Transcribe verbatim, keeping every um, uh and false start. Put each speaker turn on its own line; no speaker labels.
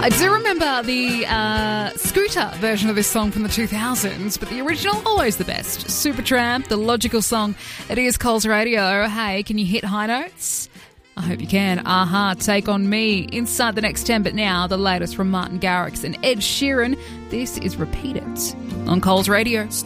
I do remember the uh, Scooter version of this song from the two thousands, but the original, always the best. Supertramp, the logical song. It is Coles Radio. Hey, can you hit high notes? I hope you can. Aha, Take On Me. Inside the next ten, but now the latest from Martin Garrix and Ed Sheeran. This is Repeat It on Coles Radio.